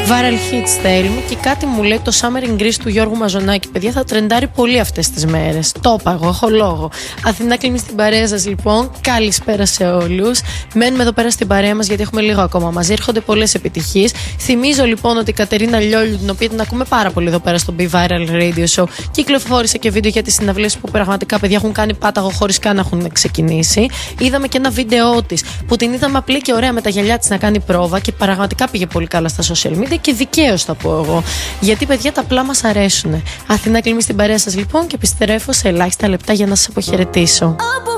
Viral hits στέλνει και κάτι μου λέει το Summer in Greece του Γιώργου Μαζονάκη. Παιδιά, θα τρεντάρει πολύ αυτές τις μέρες. Το είπα εγώ, έχω λόγο. Αθηνά κλείνει στην παρέα σας λοιπόν. Καλησπέρα σε όλους. Μένουμε εδώ πέρα στην παρέα μας γιατί έχουμε λίγο ακόμα μαζί. Έρχονται πολλές επιτυχίες. Θυμίζω λοιπόν ότι η Κατερίνα Λιόλιου, την οποία την ακούμε πάρα πολύ εδώ πέρα στο Be Viral Radio Show, κυκλοφόρησε και βίντεο για τις συναυλίες που πραγματικά παιδιά έχουν κάνει πάταγο χωρίς καν να έχουν ξεκινήσει. Είδαμε και ένα βίντεο της που την είδαμε απλή και ωραία με τα γυαλιά της να κάνει πρόβα και πραγματικά πήγε πολύ καλά στα social media. Και δικαίως θα πω εγώ. Γιατί παιδιά τα απλά μας αρέσουν. Αθηνά κλείνει στην παρέα σας λοιπόν και επιστρέφω σε ελάχιστα λεπτά για να σας αποχαιρετήσω.